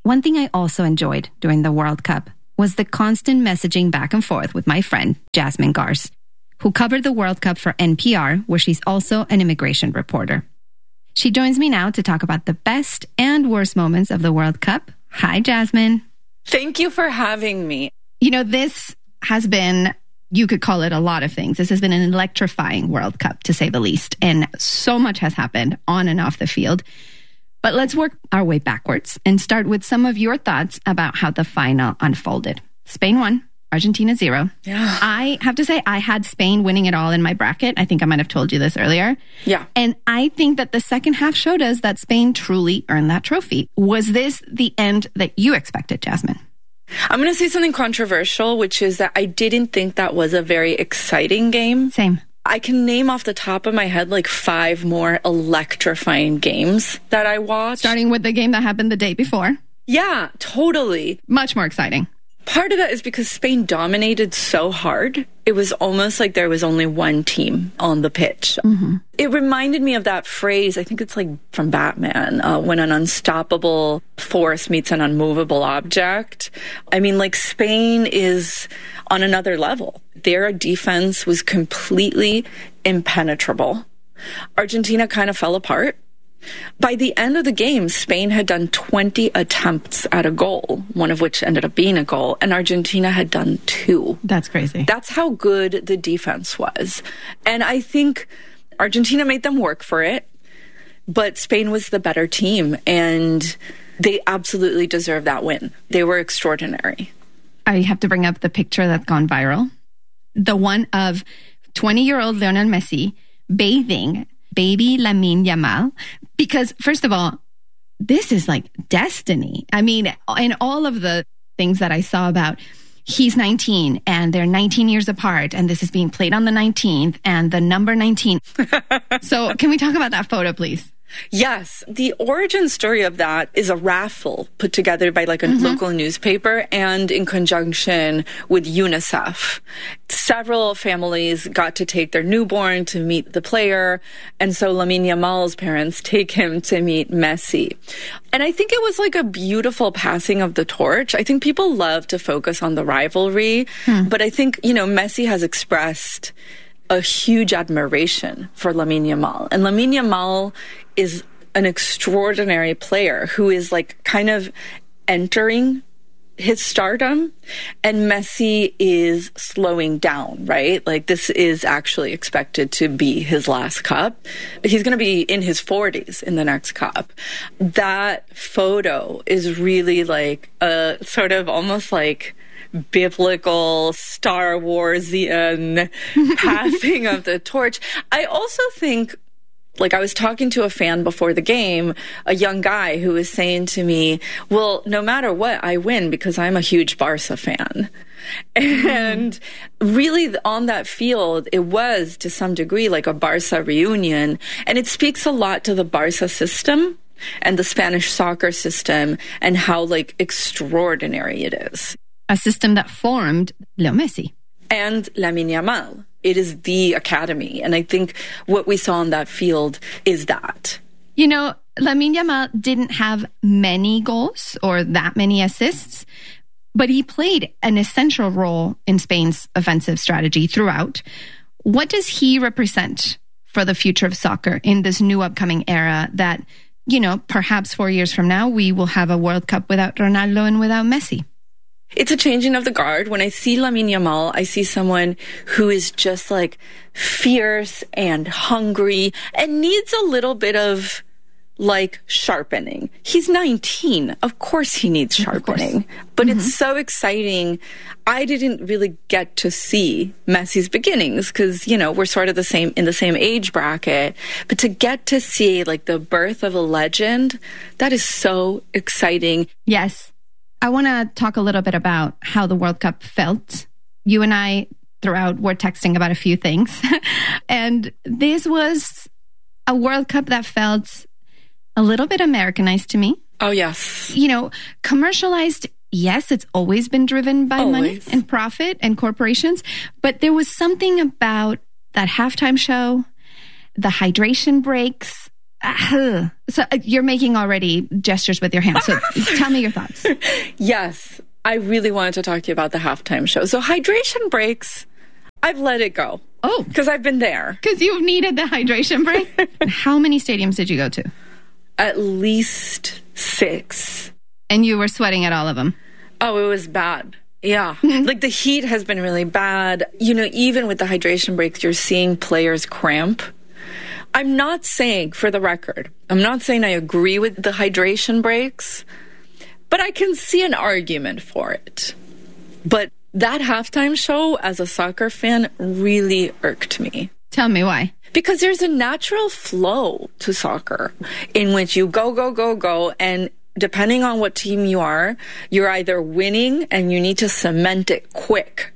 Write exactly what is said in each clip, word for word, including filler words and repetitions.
One thing I also enjoyed during the World Cup was the constant messaging back and forth with my friend, Jasmine Gars, who covered the World Cup for N P R, where she's also an immigration reporter. She joins me now to talk about the best and worst moments of the World Cup. Hi, Jasmine. Thank you for having me. You know, this has been, you could call it a lot of things. This has been an electrifying World Cup, to say the least. And so much has happened on and off the field. But let's work our way backwards and start with some of your thoughts about how the final unfolded. Spain won, Argentina zero. Yeah. I have to say, I had Spain winning it all in my bracket. I think I might have told you this earlier. Yeah. And I think that the second half showed us that Spain truly earned that trophy. Was this the end that you expected, Jasmine? I'm going to say something controversial, which is that I didn't think that was a very exciting game. Same. I can name off the top of my head like five more electrifying games that I watched. Starting with the game that happened the day before. Yeah, totally. Much more exciting. Part of that is because Spain dominated so hard. It was almost like there was only one team on the pitch. Mm-hmm. It reminded me of that phrase, I think it's like from Batman, uh, when an unstoppable force meets an unmovable object. I mean, like Spain is on another level. Their defense was completely impenetrable. Argentina kind of fell apart. By the end of the game, Spain had done twenty attempts at a goal, one of which ended up being a goal, and Argentina had done two. That's crazy. That's how good the defense was. And I think Argentina made them work for it, but Spain was the better team, and they absolutely deserved that win. They were extraordinary. I have to bring up the picture that's gone viral. The one of twenty-year-old Lionel Messi bathing baby Lamine Yamal. Because, first of all, this is like destiny. I mean, in all of the things that I saw about, he's nineteen and they're nineteen years apart and this is being played on the nineteenth and the number nineteen. So can we talk about that photo, please? Yes. The origin story of that is a raffle put together by like a mm-hmm. local newspaper and in conjunction with UNICEF. Several families got to take their newborn to meet the player. And so Lamine Yamal's parents take him to meet Messi. And I think it was like a beautiful passing of the torch. I think people love to focus on the rivalry. Hmm. But I think, you know, Messi has expressed a huge admiration for Lamine Yamal. And Lamine Yamal is an extraordinary player who is like kind of entering his stardom, and Messi is slowing down, right? Like this is actually expected to be his last cup. He's going to be in his forties in the next cup. That photo is really like a sort of almost like biblical Star Warsian passing of the torch. I also think, like I was talking to a fan before the game, a young guy who was saying to me, well, no matter what, I win because I'm a huge Barca fan. And really on that field, it was to some degree like a Barca reunion. And it speaks a lot to the Barca system and the Spanish soccer system and how like extraordinary it is. A system that formed Leo Messi. And Lamine Yamal. It is the academy. And I think what we saw on that field is that. You know, Lamine Yamal didn't have many goals or that many assists, but he played an essential role in Spain's offensive strategy throughout. What does he represent for the future of soccer in this new upcoming era that, you know, perhaps four years from now, we will have a World Cup without Ronaldo and without Messi? It's a changing of the guard. When I see Lamine Yamal, I see someone who is just like fierce and hungry and needs a little bit of like sharpening. He's nineteen. Of course he needs sharpening. But mm-hmm. it's so exciting. I didn't really get to see Messi's beginnings because, you know, we're sort of the same in the same age bracket. But to get to see like the birth of a legend, that is so exciting. Yes. I want to talk a little bit about how the World Cup felt. You and I, throughout, were texting about a few things. And this was a World Cup that felt a little bit Americanized to me. Oh, yes. You know, commercialized, yes, it's always been driven by always. money and profit and corporations. But there was something about that halftime show, the hydration breaks, Uh, so uh, you're making already gestures with your hands. So tell me your thoughts. Yes, I really wanted to talk to you about the halftime show. So hydration breaks, I've let it go. Oh. Because I've been there. Because you've needed the hydration break? How many stadiums did you go to? At least six. And you were sweating at all of them? Oh, it was bad. Yeah. Like the heat has been really bad. You know, even with the hydration breaks, you're seeing players cramp. I'm not saying, for the record, I'm not saying I agree with the hydration breaks, but I can see an argument for it. But that halftime show, as a soccer fan, really irked me. Tell me why. Because there's a natural flow to soccer in which you go, go, go, go, and depending on what team you are, you're either winning and you need to cement it quick,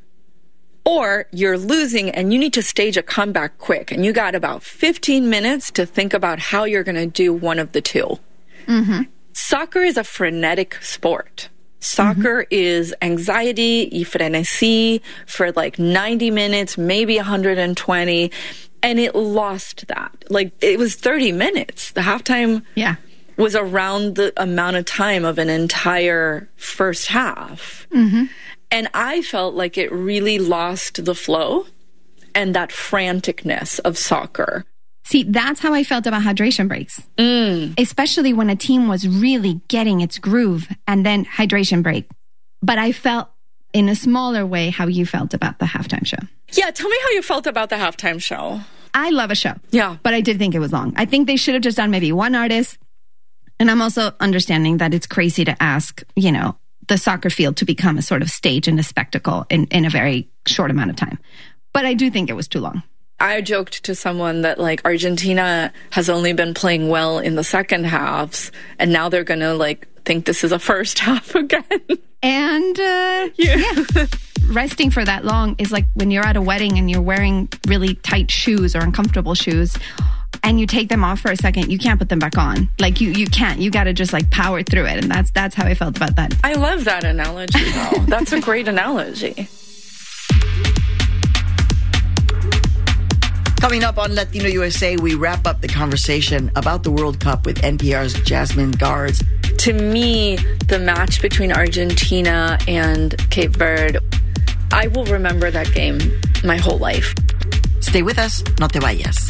or you're losing and you need to stage a comeback quick. And you got about fifteen minutes to think about how you're going to do one of the two. Mm-hmm. Soccer is a frenetic sport. Soccer mm-hmm. is anxiety, y frenesí for like ninety minutes, maybe one hundred twenty. And it lost that. Like, it was thirty minutes. The halftime yeah. was around the amount of time of an entire first half. Mm-hmm. And I felt like it really lost the flow and that franticness of soccer. See, that's how I felt about hydration breaks. Mm. Especially when a team was really getting its groove and then hydration break. But I felt in a smaller way how you felt about the halftime show. Yeah, tell me how you felt about the halftime show. I love a show. Yeah. But I did think it was long. I think they should have just done maybe one artist. And I'm also understanding that it's crazy to ask, you know, the soccer field to become a sort of stage and a spectacle in, in a very short amount of time. But I do think it was too long. I joked to someone that, like, Argentina has only been playing well in the second halves, and now they're going to, like, think this is a first half again. And, uh, yeah. yeah. Resting for that long is like when you're at a wedding and you're wearing really tight shoes or uncomfortable shoes and you take them off for a second, you can't put them back on. Like, you, you can't. You got to just, like, power through it. And that's, that's how I felt about that. I love that analogy, though. That's a great analogy. Coming up on Latino U S A, we wrap up the conversation about the World Cup with N P R's Jasmine Guards. To me, the match between Argentina and Cape Verde, I will remember that game my whole life. Stay with us, no te vayas.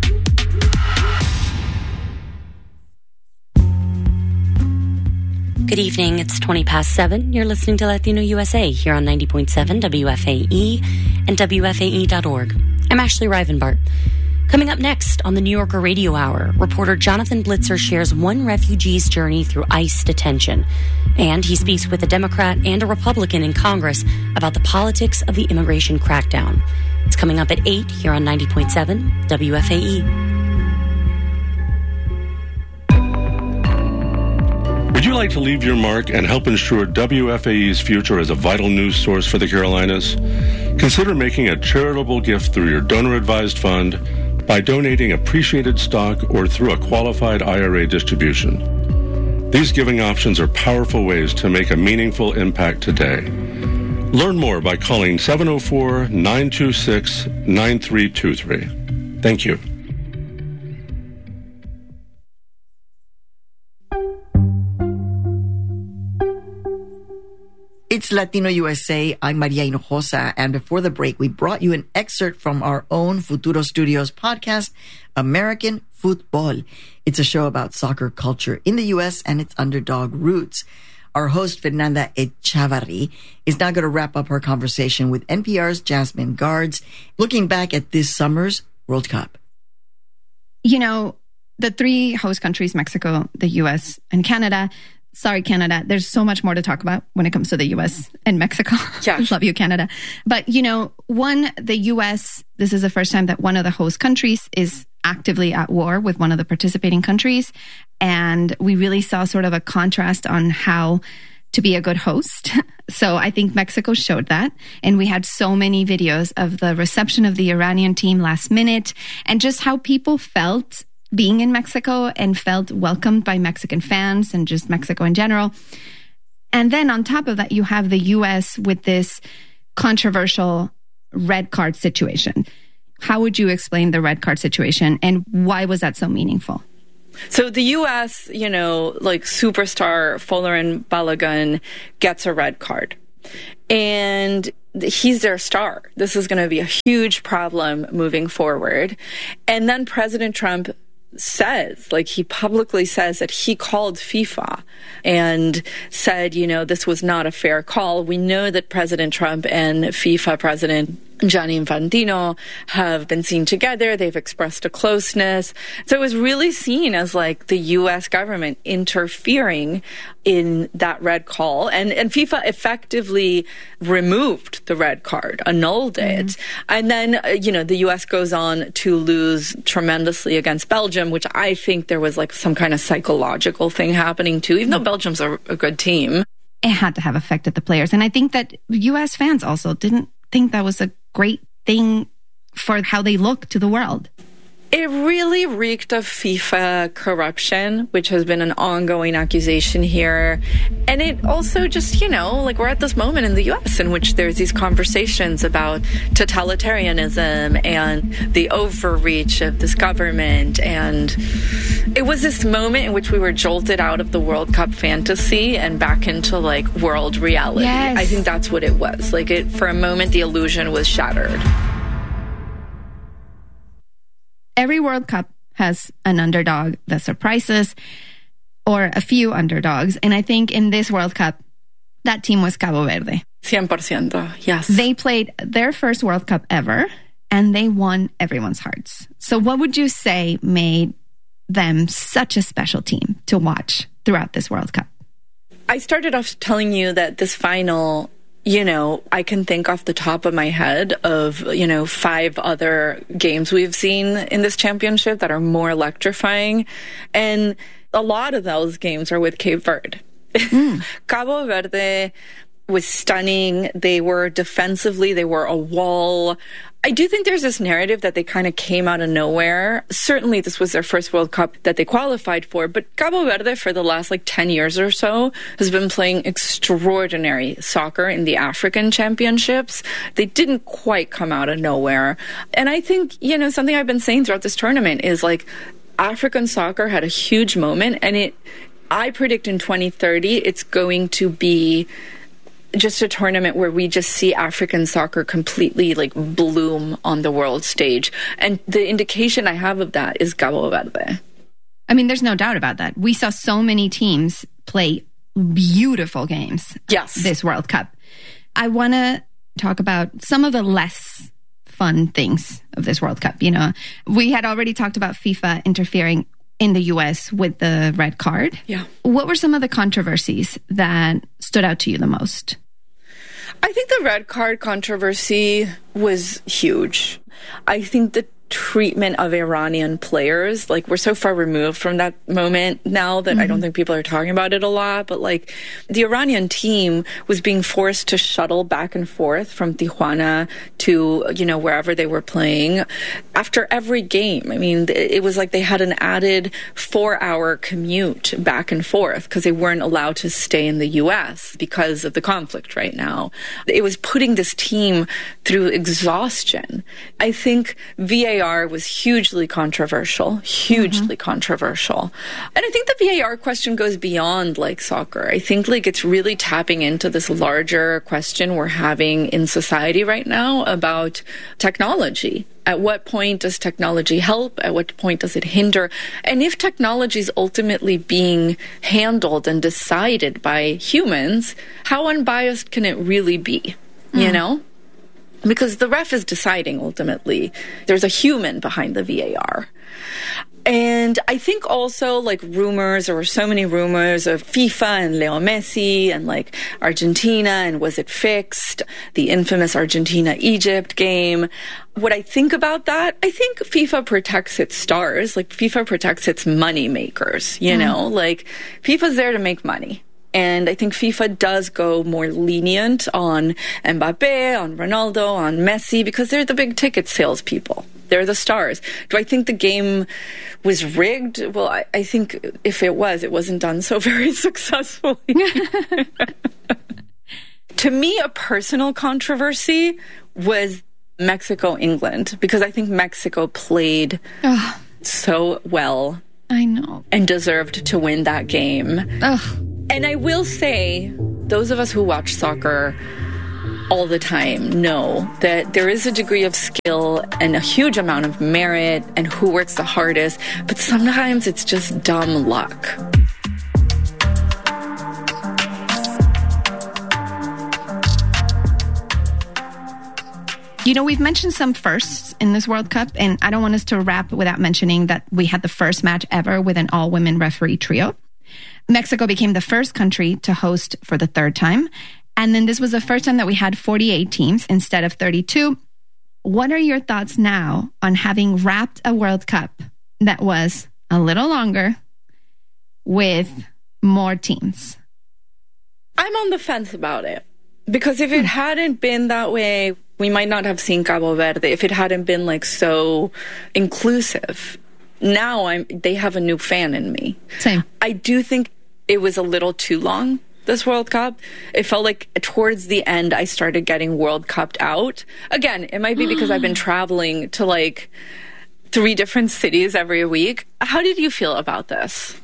Good evening. It's twenty past seven. You're listening to Latino U S A here on ninety point seven W F A E and W F A E dot org. I'm Ashley Rivenbart. Coming up next on the New Yorker Radio Hour, reporter Jonathan Blitzer shares one refugee's journey through ICE detention. And he speaks with a Democrat and a Republican in Congress about the politics of the immigration crackdown. It's coming up at eight here on ninety point seven W F A E. Would you like to leave your mark and help ensure W F A E's future as a vital news source for the Carolinas? Consider making a charitable gift through your donor-advised fund by donating appreciated stock or through a qualified I R A distribution. These giving options are powerful ways to make a meaningful impact today. Learn more by calling seven oh four, nine two six, nine three two three. Thank you. It's Latino U S A. I'm Maria Hinojosa. And before the break, we brought you an excerpt from our own Futuro Studios podcast, American Football. It's a show about soccer culture in the U S and its underdog roots. Our host, Fernanda Echavarri, is now going to wrap up her conversation with N P R's Jasmine Guards, looking back at this summer's World Cup. You know, the three host countries, Mexico, the U S, and Canada. Sorry, Canada. There's so much more to talk about when it comes to the U S and Mexico. Yeah. Love you, Canada. But, you know, one, the U S, this is the first time that one of the host countries is actively at war with one of the participating countries. And we really saw sort of a contrast on how to be a good host. So I think Mexico showed that. And we had so many videos of the reception of the Iranian team last minute and just how people felt being in Mexico and felt welcomed by Mexican fans and just Mexico in general. And then on top of that, you have the U S with this controversial red card situation. How would you explain the red card situation and why was that so meaningful? So the U S, you know, like superstar Folarin Balogun gets a red card. And he's their star. This is going to be a huge problem moving forward. And then President Trump says, like he publicly says that he called FIFA and said, you know, this was not a fair call. We know that President Trump and FIFA President Gianni Infantino have been seen together. They've expressed a closeness. So it was really seen as like the U S government interfering in that red call. And, and FIFA effectively removed the red card, annulled it. Mm-hmm. And then, uh, you know, the U S goes on to lose tremendously against Belgium, which I think there was like some kind of psychological thing happening too, even though Belgium's a, a good team. It had to have affected the players. And I think that U S fans also didn't think that was a great thing for how they look to the world. It really reeked of FIFA corruption, which has been an ongoing accusation here. And it also just, you know, like we're at this moment in the U S in which there's these conversations about totalitarianism and the overreach of this government. And it was this moment in which we were jolted out of the World Cup fantasy and back into like world reality. Yes. I think that's what it was. Like it, for a moment, the illusion was shattered. Every World Cup has an underdog that surprises, or a few underdogs. And I think in this World Cup, that team was Cabo Verde. one hundred percent, yes. They played their first World Cup ever, and they won everyone's hearts. So what would you say made them such a special team to watch throughout this World Cup? I started off telling you that this final, you know, I can think off the top of my head of, you know, five other games we've seen in this championship that are more electrifying. And a lot of those games are with Cape Verde. Mm. Cabo Verde was stunning. They were defensively, they were a wall. I do think there's this narrative that they kind of came out of nowhere. Certainly this was their first World Cup that they qualified for, but Cabo Verde for the last like ten years or so has been playing extraordinary soccer in the African championships. They didn't quite come out of nowhere. And I think, you know, something I've been saying throughout this tournament is like African soccer had a huge moment, and it, I predict in twenty thirty, it's going to be just a tournament where we just see African soccer completely like bloom on the world stage. And the indication I have of that is Cabo Verde. I mean, there's no doubt about that. We saw so many teams play beautiful games. Yes. This World Cup. I want to talk about some of the less fun things of this World Cup. You know, we had already talked about FIFA interfering in the U S with the red card. Yeah. What were some of the controversies that stood out to you the most? I think the red card controversy was huge. I think the treatment of Iranian players, like we're so far removed from that moment now that mm-hmm. I don't think people are talking about it a lot, but like the Iranian team was being forced to shuttle back and forth from Tijuana to, you know, wherever they were playing after every game. I mean, it was like they had an added four hour commute back and forth because they weren't allowed to stay in the U S because of the conflict right now. It was putting this team through exhaustion. I think V A R was hugely controversial, hugely mm-hmm. controversial. And I think the V A R question goes beyond like soccer. I think like it's really tapping into this larger question we're having in society right now about technology. At what point does technology help? At what point does it hinder? And if technology is ultimately being handled and decided by humans, how unbiased can it really be? Mm. You know? Because the ref is deciding ultimately. There's a human behind the V A R. And I think also like rumors, there were so many rumors of FIFA and Leo Messi and like Argentina and was it fixed? The infamous Argentina-Egypt game. What I think about that, I think FIFA protects its stars. Like FIFA protects its money makers, you mm. know? Like FIFA's there to make money. And I think FIFA does go more lenient on Mbappe, on Ronaldo, on Messi, because they're the big ticket salespeople. They're the stars. Do I think the game was rigged? Well, I, I think if it was, it wasn't done so very successfully. To me, a personal controversy was Mexico-England, because I think Mexico played so well. I know. And deserved to win that game. Ugh. And I will say, those of us who watch soccer all the time know that there is a degree of skill and a huge amount of merit and who works the hardest, but sometimes it's just dumb luck. You know, we've mentioned some firsts in this World Cup, and I don't want us to wrap without mentioning that we had the first match ever with an all-women referee trio. Mexico became the first country to host for the third time. And then this was the first time that we had forty-eight teams instead of thirty-two. What are your thoughts now on having wrapped a World Cup that was a little longer with more teams? I'm on the fence about it. Because if it hadn't been that way, we might not have seen Cabo Verde. If it hadn't been like so inclusive. Now I'm they have a new fan in me. Same. I do think it was a little too long, this World Cup. It felt like towards the end I started getting World Cupped out. Again, it might be because I've been traveling to like three different cities every week. How did you feel about this?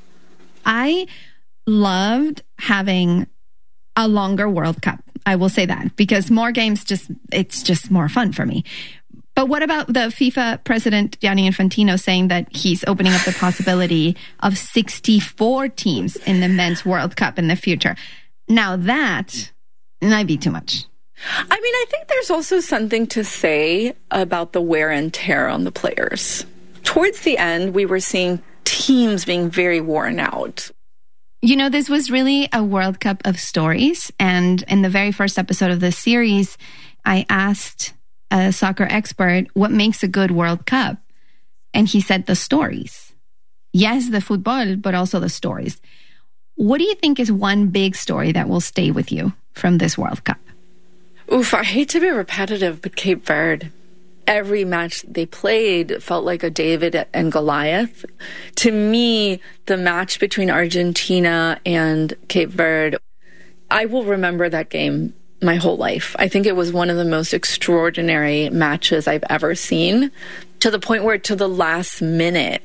I loved having a longer World Cup. I will say that, because more games just, it's just more fun for me. But what about the FIFA president, Gianni Infantino, saying that he's opening up the possibility of sixty-four teams in the men's World Cup in the future? Now that might be too much. I mean, I think there's also something to say about the wear and tear on the players. Towards the end, we were seeing teams being very worn out. You know, this was really a World Cup of stories. And in the very first episode of this series, I asked a soccer expert what makes a good World Cup. And he said the stories. Yes, the football, but also the stories. What do you think is one big story that will stay with you from this World Cup? Oof, I hate to be repetitive, but Cape Verde. Every match they played felt like a David and Goliath. To me, the match between Argentina and Cape Verde, I will remember that game my whole life. I think it was one of the most extraordinary matches I've ever seen, to the point where to the last minute,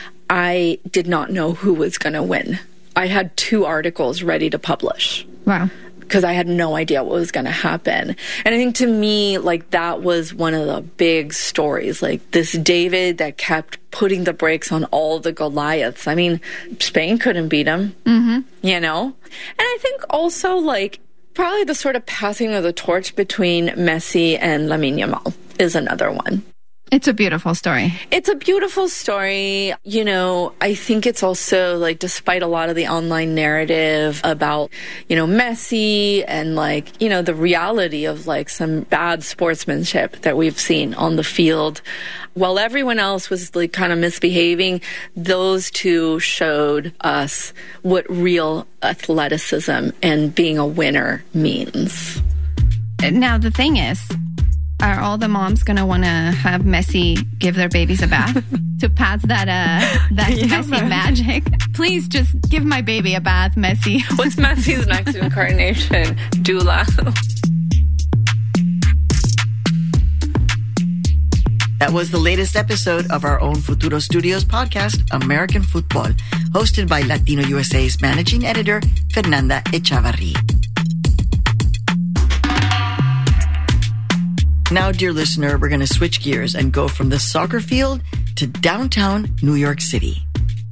I did not know who was going to win. I had two articles ready to publish. Wow. Because I had no idea what was going to happen. And I think to me, like, that was one of the big stories. Like, this David that kept putting the brakes on all the Goliaths. I mean, Spain couldn't beat him, mm-hmm. you know? And I think also, like, probably the sort of passing of the torch between Messi and Lamine Yamal is another one. It's a beautiful story. It's a beautiful story. You know, I think it's also like, despite a lot of the online narrative about, you know, Messi and like, you know, the reality of like some bad sportsmanship that we've seen on the field, while everyone else was like kind of misbehaving, those two showed us what real athleticism and being a winner means. Now, the thing is, are all the moms going to want to have Messi give their babies a bath to pass that uh, that yeah, Messi man. magic? Please just give my baby a bath, Messi. What's Messi's next incarnation? Doula. That was the latest episode of our own Futuro Studios podcast, American Football, hosted by Latino U S A's managing editor, Fernanda Echavarri. Now, dear listener, we're going to switch gears and go from the soccer field to downtown New York City.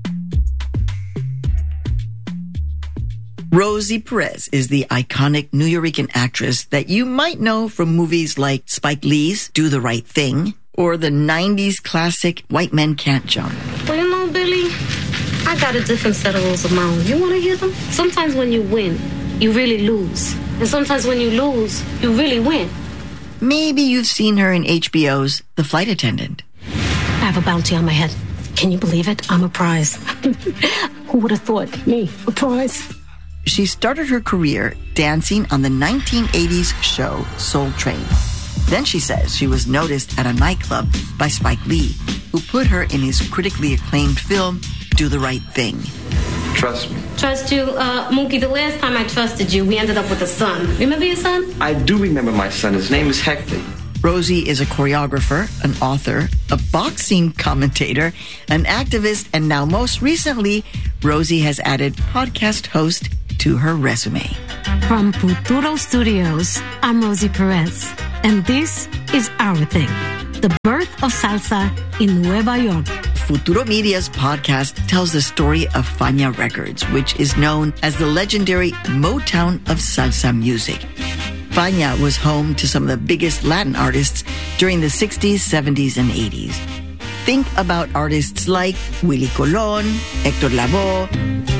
Rosie Perez is the iconic Nuyorican actress that you might know from movies like Spike Lee's Do the Right Thing or the nineties classic White Men Can't Jump. Well, you know, Billy, I got a different set of rules of my own. You want to hear them? Sometimes when you win, you really lose. And sometimes when you lose, you really win. Maybe you've seen her in H B O's The Flight Attendant. I have a bounty on my head. Can you believe it? I'm a prize. Who would have thought? Me, a prize. She started her career dancing on the nineteen eighties show Soul Train. Then she says she was noticed at a nightclub by Spike Lee, who put her in his critically acclaimed film, Do the Right Thing. Trust me. Trust you? Uh, Mookie, the last time I trusted you, we ended up with a son. Remember your son? I do remember my son. His name is Hector. Rosie is a choreographer, an author, a boxing commentator, an activist, and now most recently, Rosie has added podcast host to her resume. From Futuro Studios, I'm Rosie Perez, and this is Our Thing, the birth of salsa in Nueva York. Futuro Media's podcast tells the story of Fania Records, which is known as the legendary Motown of salsa music. Fania was home to some of the biggest Latin artists during the sixties, seventies, and eighties. Think about artists like Willie Colon, Héctor Lavoe,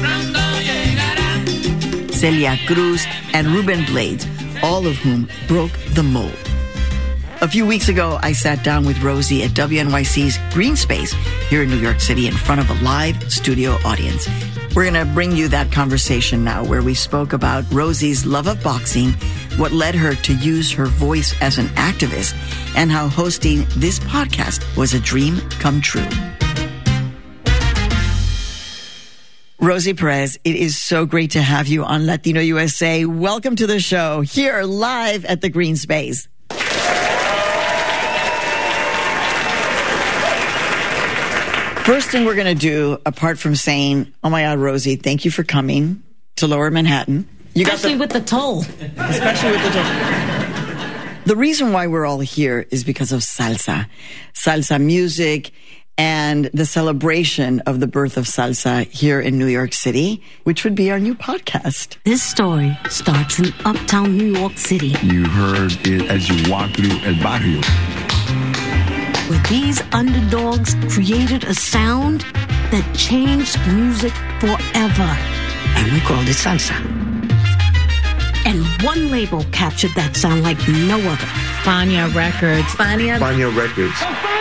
Celia Cruz, and Ruben Blades, all of whom broke the mold. A few weeks ago, I sat down with Rosie at W N Y C's Green Space here in New York City in front of a live studio audience. We're going to bring you that conversation now where we spoke about Rosie's love of boxing, what led her to use her voice as an activist, and how hosting this podcast was a dream come true. Rosie Perez, it is so great to have you on Latino U S A. Welcome to the show here live at the Green Space. First thing we're going to do, apart from saying, oh my God, Rosie, thank you for coming to Lower Manhattan. You Especially got the, with the toll. Especially with the toll. The reason why we're all here is because of salsa. Salsa music and the celebration of the birth of salsa here in New York City, which would be our new podcast. This story starts in uptown New York City. You heard it as you walk through El Barrio. Where these underdogs created a sound that changed music forever. And we called it salsa. And one label captured that sound like no other. Fania Records. Fania. Fania Records.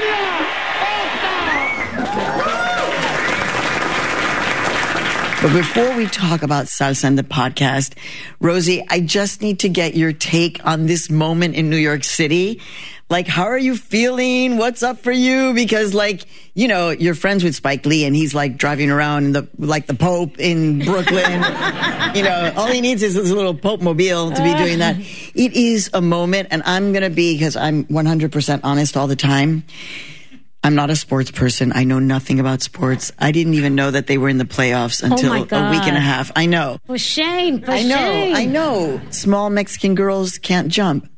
But before we talk about salsa and the podcast, Rosie, I just need to get your take on this moment in New York City. Like, how are you feeling? What's up for you? Because, like, you know, you're friends with Spike Lee and he's like driving around in the, like the Pope in Brooklyn. You know, all he needs is his little Pope mobile to be doing that. It is a moment, and I'm going to be, because I'm one hundred percent honest all the time. I'm not a sports person. I know nothing about sports. I didn't even know that they were in the playoffs until oh a week and a half. I know. For shame, for I know, shame. I know. Small Mexican girls can't jump.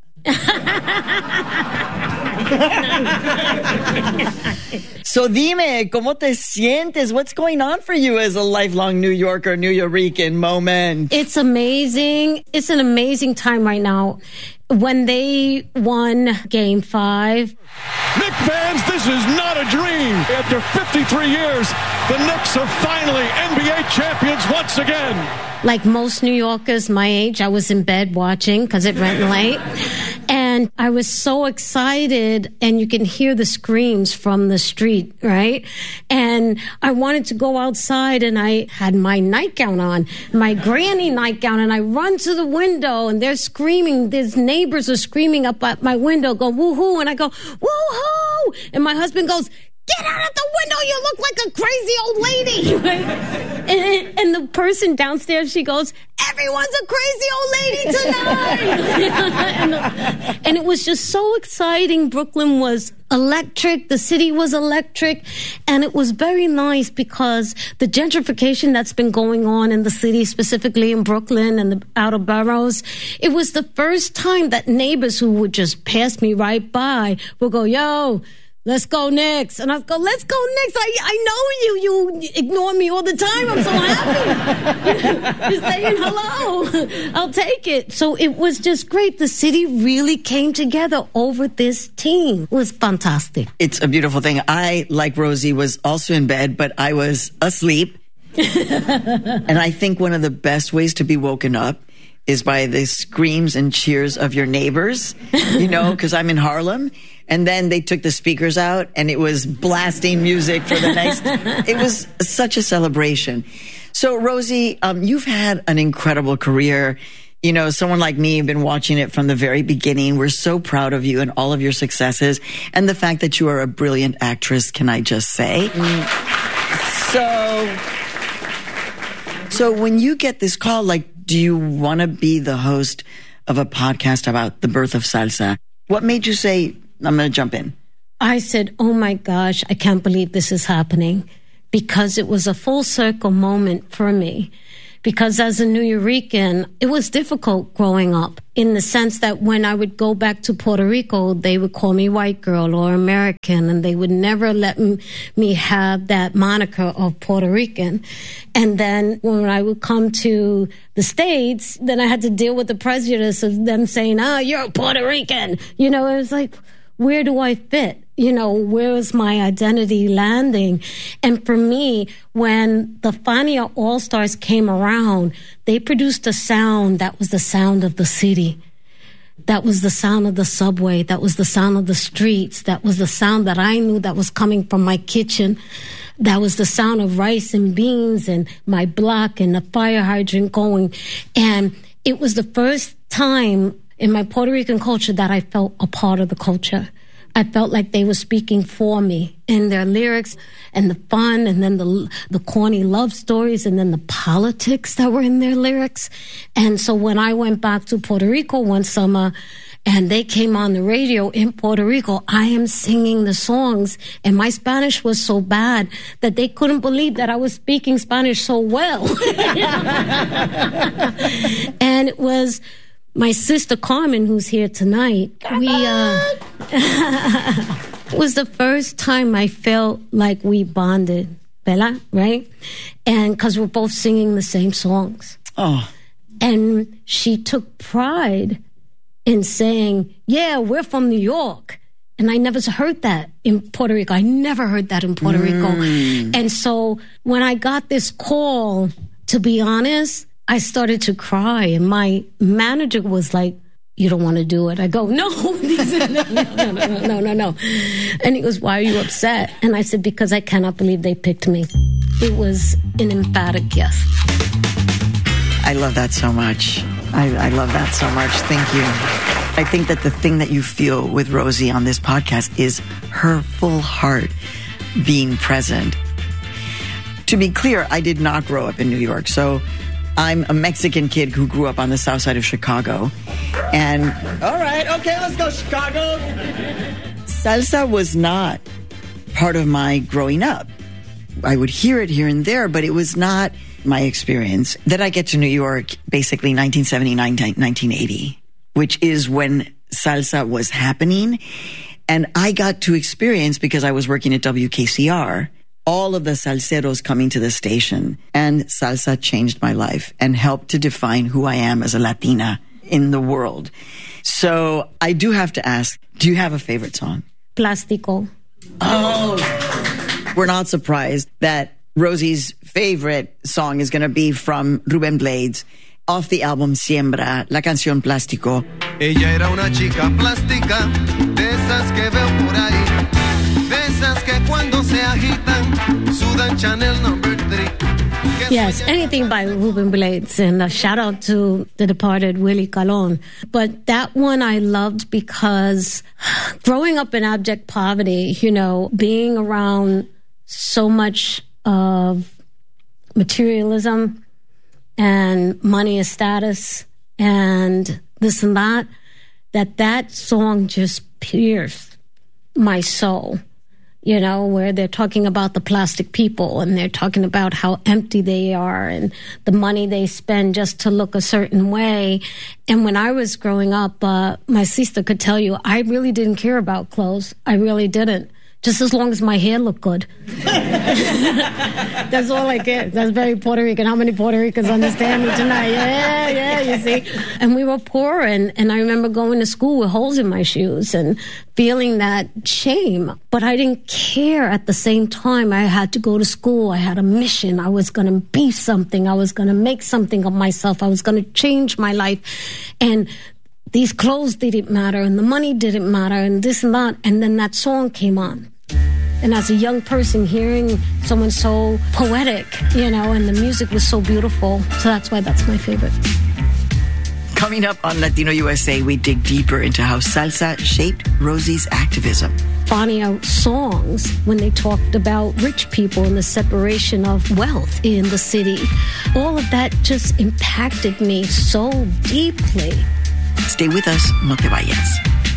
So dime, ¿cómo te sientes? What's going on for you as a lifelong New Yorker, New Yorican moment? It's amazing. It's an amazing time right now. When they won Game Five. Knicks fans, this is not a dream. After fifty-three years, the Knicks are finally N B A champions once again. Like most New Yorkers my age, I was in bed watching because it went late. And I was so excited, and you can hear the screams from the street, right? And I wanted to go outside, and I had my nightgown on, my granny nightgown, and I run to the window, and they're screaming. There's neighbors are screaming up at my window, go, woohoo, and I go, woohoo! And my husband goes, get out of the window, you look like a crazy old lady. Right? And, and the person downstairs, she goes, everyone's a crazy old lady tonight. and, and it was just so exciting. Brooklyn was electric. The city was electric. And it was very nice because the gentrification that's been going on in the city, specifically in Brooklyn and the outer boroughs, it was the first time that neighbors who would just pass me right by would go, yo, let's go Knicks. And I go, let's go Knicks. I, I know you. You ignore me all the time. I'm so happy. You're saying hello. I'll take it. So it was just great. The city really came together over this team. It was fantastic. It's a beautiful thing. I, like Rosie, was also in bed, but I was asleep. And I think one of the best ways to be woken up is by the screams and cheers of your neighbors, you know, because I'm in Harlem. And then they took the speakers out and it was blasting music for the next. It was such a celebration. So, Rosie, um, you've had an incredible career. You know, someone like me, I've been watching it from the very beginning. We're so proud of you and all of your successes and the fact that you are a brilliant actress, can I just say? So, so when you get this call, like, do you want to be the host of a podcast about the birth of salsa? What made you say, I'm going to jump in? I said, oh my gosh, I can't believe this is happening, because it was a full circle moment for me. Because as a Nuyorican, it was difficult growing up in the sense that when I would go back to Puerto Rico, they would call me white girl or American, and they would never let m- me have that moniker of Puerto Rican. And then when I would come to the States, then I had to deal with the prejudice of them saying, oh, you're a Puerto Rican. You know, it was like, where do I fit? You know, where is my identity landing? And for me, when the Fania All-Stars came around, they produced a sound that was the sound of the city. That was the sound of the subway. That was the sound of the streets. That was the sound that I knew that was coming from my kitchen. That was the sound of rice and beans and my block and the fire hydrant going. And it was the first time in my Puerto Rican culture that I felt a part of the culture. I felt like they were speaking for me in their lyrics and the fun, and then the the corny love stories, and then the politics that were in their lyrics. And so when I went back to Puerto Rico one summer and they came on the radio in Puerto Rico, I am singing the songs, and my Spanish was so bad that they couldn't believe that I was speaking Spanish so well. And it was my sister Carmen, who's here tonight. We uh, it was the first time I felt like we bonded, Bella, right? And because we're both singing the same songs. Oh. And she took pride in saying, yeah, we're from New York. And I never heard that in Puerto Rico. I never heard that in Puerto mm. Rico. And so when I got this call, to be honest, I started to cry, and my manager was like, you don't want to do it. I go, no, no, no, no, no, no, no, no. And he goes, why are you upset? And I said, because I cannot believe they picked me. It was an emphatic yes. I love that so much. I, I love that so much. Thank you. I think that the thing that you feel with Rosie on this podcast is her full heart being present. To be clear, I did not grow up in New York, so I'm a Mexican kid who grew up on the south side of Chicago. And, all right, okay, let's go, Chicago. Salsa was not part of my growing up. I would hear it here and there, but it was not my experience. Then I get to New York, basically nineteen seventy-nine, nineteen eighty, which is when salsa was happening. And I got to experience, because I was working at W K C R, all of the salseros coming to the station. And salsa changed my life and helped to define who I am as a Latina in the world. So I do have to ask, do you have a favorite song? Plástico. Oh, we're not surprised that Rosie's favorite song is going to be from Rubén Blades off the album Siembra, la canción Plástico. Ella era una chica plástica, de esas que veo por ahí, de esas que cuando se agitan, sudan Chanel number three. Yes, anything by Rubén Blades, and a shout out to the departed Willie Colon. But that one I loved because growing up in abject poverty, you know, being around so much of materialism and money is status and this and that, that that song just pierced my soul. You know, where they're talking about the plastic people and they're talking about how empty they are and the money they spend just to look a certain way. And when I was growing up, uh, my sister could tell you, I really didn't care about clothes. I really didn't. Just as long as my hair looked good. That's all I cared. That's very Puerto Rican. How many Puerto Ricans understand me tonight? Yeah, yeah, you see. And we were poor, and, and I remember going to school with holes in my shoes and feeling that shame. But I didn't care at the same time. I had to go to school. I had a mission. I was going to be something. I was going to make something of myself. I was going to change my life. And these clothes didn't matter, and the money didn't matter, and this and that. And then that song came on. And as a young person, hearing someone so poetic, you know, and the music was so beautiful. So that's why that's my favorite. Coming up on Latino U S A, we dig deeper into how salsa shaped Rosie's activism. Fania songs, when they talked about rich people and the separation of wealth in the city, all of that just impacted me so deeply. Stay with us, no te vayas.